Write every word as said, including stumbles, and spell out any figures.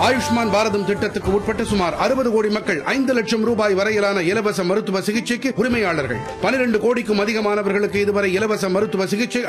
ஆயுஷ்மான் பாரதம் திட்டத்துக்கு உட்பட்ட சுமார் அறுபது கோடி மக்கள் ஐந்து லட்சம் ரூபாய் வரையிலான இலவச மருத்துவ சிகிச்சைக்கு உரிமையாளர்கள். பனிரெண்டு கோடிக்கும் அதிகமானவர்களுக்கு இதுவரை இலவச மருத்துவ சிகிச்சை